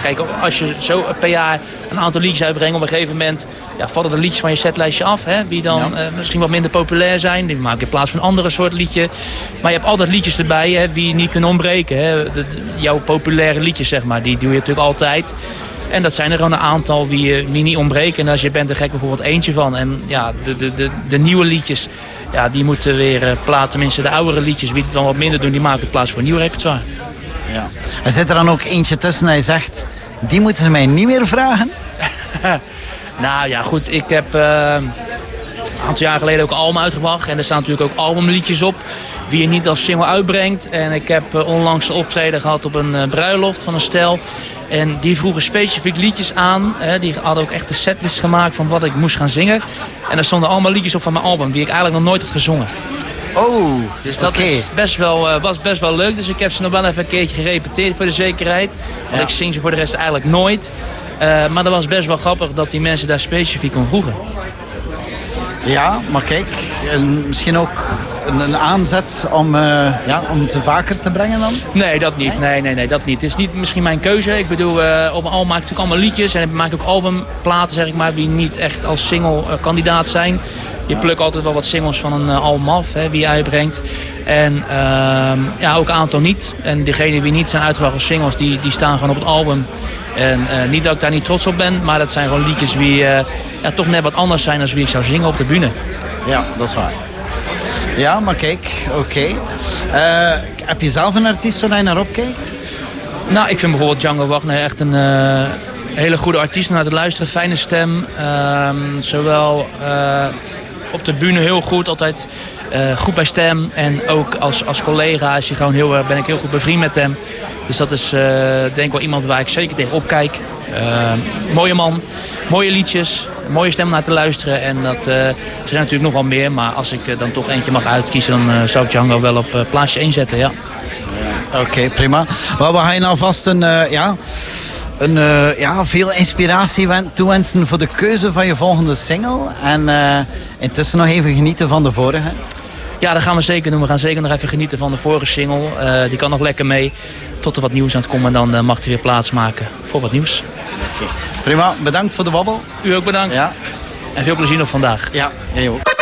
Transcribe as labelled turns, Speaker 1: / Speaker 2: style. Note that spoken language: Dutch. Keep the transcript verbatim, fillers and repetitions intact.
Speaker 1: kijk, als je zo per jaar een aantal liedjes uitbrengt, op een gegeven moment ja, vallen de liedjes van je setlijstje af. Hè, die dan ja. uh, misschien wat minder populair zijn. Die maken in plaats van een andere soort liedje. Maar je hebt altijd liedjes erbij hè, die je niet kunnen ontbreken. Hè. De, de, jouw populaire liedjes, zeg maar, die doe je natuurlijk altijd. En dat zijn er gewoon een aantal die, die niet ontbreken. En als je bent er gek bijvoorbeeld eentje van. En ja, de, de, de, de nieuwe liedjes, ja, die moeten weer uh, plaats. Tenminste, de oudere liedjes, wie het dan wat minder doen, die maken plaats voor nieuw repertoire.
Speaker 2: Ja. Er zit er dan ook eentje tussen en hij zegt, die moeten ze mij niet meer vragen?
Speaker 1: Nou ja, goed, ik heb uh, een aantal jaar geleden ook een album uitgebracht. En er staan natuurlijk ook albumliedjes op die je niet als single uitbrengt. En ik heb uh, onlangs een optreden gehad op een uh, bruiloft van een stel. En die vroegen specifiek liedjes aan. Hè, die hadden ook echt de setlist gemaakt van wat ik moest gaan zingen. En daar stonden allemaal liedjes op van mijn album die ik eigenlijk nog nooit had gezongen.
Speaker 2: Oh,
Speaker 1: dus dat
Speaker 2: okay.
Speaker 1: is best wel, uh, was best wel leuk. Dus ik heb ze nog wel even een keertje gerepeteerd voor de zekerheid. Want ja. ik zing ze voor de rest eigenlijk nooit. Uh, maar dat was best wel grappig dat die mensen daar specifiek om vroegen.
Speaker 2: Ja, maar kijk, misschien ook een, een aanzet om, uh, ja, om ze vaker te brengen dan?
Speaker 1: Nee, dat niet. Nee, nee, nee, dat niet. Het is niet misschien mijn keuze. Ik bedoel, uh, op een album maak ik natuurlijk allemaal liedjes. En ik maak ook albumplaten, zeg ik maar, die niet echt als single uh, kandidaat zijn. Je plukt altijd wel wat singles van een uh, album af, hè, wie je uitbrengt. En uh, ja, ook een aantal niet. En degenen die niet zijn uitgebracht als singles, die, die staan gewoon op het album. En uh, niet dat ik daar niet trots op ben, maar dat zijn gewoon liedjes die uh, ja, toch net wat anders zijn dan wie ik zou zingen op de bühne.
Speaker 2: Ja, dat is waar. Ja, maar kijk, oké. Okay. Uh, heb je zelf een artiest waar je naar opkijkt?
Speaker 1: Nou, ik vind bijvoorbeeld Django Wagner echt een uh, hele goede artiest om naar te luisteren. Fijne stem. Uh, zowel uh, op de bühne heel goed, altijd uh, goed bij stem. En ook als, als collega is hij gewoon heel, ben ik heel goed bevriend met hem. Dus dat is uh, denk ik wel iemand waar ik zeker tegen opkijk. Uh, mooie man, mooie liedjes, mooie stem naar te luisteren. En dat uh, zijn natuurlijk nog wel meer. Maar als ik uh, dan toch eentje mag uitkiezen, dan uh, zou ik Django wel op uh, plaatsje één zetten, ja.
Speaker 2: Oké, okay, prima. Maar we gaan je alvast een, uh, ja, een, uh, ja, veel inspiratie toewensen voor de keuze van je volgende single. En uh, intussen nog even genieten van de vorige.
Speaker 1: Ja, dat gaan we zeker doen. We gaan zeker nog even genieten van de vorige single. Uh, die kan nog lekker mee. Tot er wat nieuws aan het komen en dan uh, mag hij weer plaatsmaken voor wat nieuws.
Speaker 2: Okay. Prima, bedankt voor de babbel.
Speaker 1: U ook bedankt.
Speaker 2: Ja.
Speaker 1: En veel plezier nog vandaag.
Speaker 2: Ja, jij ook.